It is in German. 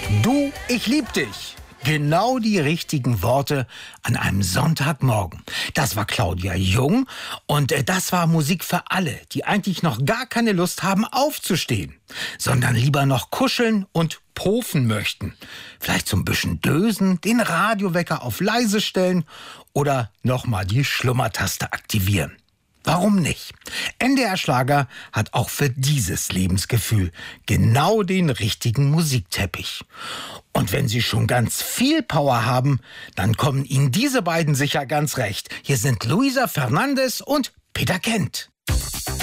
Du, ich lieb dich. Genau die richtigen Worte an einem Sonntagmorgen. Das war Claudia Jung und das war Musik für alle, die eigentlich noch gar keine Lust haben aufzustehen, sondern lieber noch kuscheln und pofen möchten. Vielleicht so ein bisschen dösen, den Radiowecker auf leise stellen oder nochmal die Schlummertaste aktivieren. Warum nicht? NDR Schlager hat auch für dieses Lebensgefühl genau den richtigen Musikteppich. Und wenn Sie schon ganz viel Power haben, dann kommen Ihnen diese beiden sicher ganz recht. Hier sind Luisa Fernandes und Peter Kent.